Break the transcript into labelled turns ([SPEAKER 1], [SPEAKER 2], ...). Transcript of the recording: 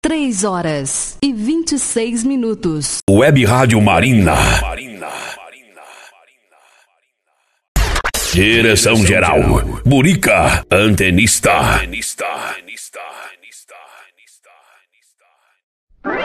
[SPEAKER 1] 3h26.
[SPEAKER 2] Web Rádio Marina. Direção geral, Burica, antenista.